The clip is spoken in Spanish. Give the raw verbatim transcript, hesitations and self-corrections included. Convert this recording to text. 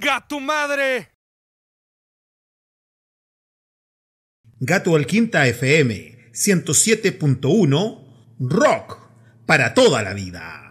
¡Chinga tu madre! Gato al Quinta F M ciento siete punto uno Rock para toda la vida.